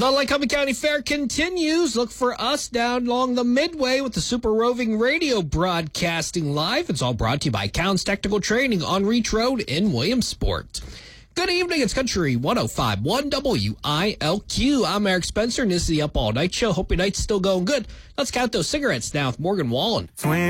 The Lycoming County Fair continues. Look for us down along the midway with the Super Roving Radio broadcasting live. It's all brought to you by Counts Technical Training on Reach Road in Williamsport. Good evening. It's Country 105.1 WILQ. I'm Eric Spencer, and this is the Up All Night Show. Hope your night's still going good. Let's count those cigarettes now with Morgan Wallen.